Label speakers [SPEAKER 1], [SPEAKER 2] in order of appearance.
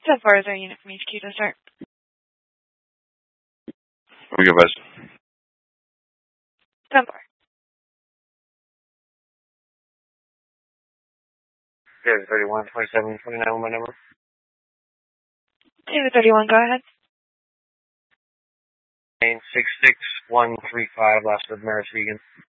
[SPEAKER 1] 10-4 is our unit from HQ to start.
[SPEAKER 2] We go best.
[SPEAKER 1] 10-4.
[SPEAKER 3] David 31, 27, 29 with my number.
[SPEAKER 1] David 31, go ahead.
[SPEAKER 3] 66135, last of Maris Vegan.